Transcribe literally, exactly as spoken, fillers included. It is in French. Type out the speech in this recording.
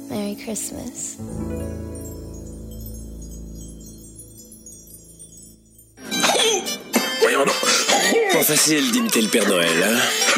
Merry Christmas. Voyons donc. Pas facile d'imiter le Père Noël, hein?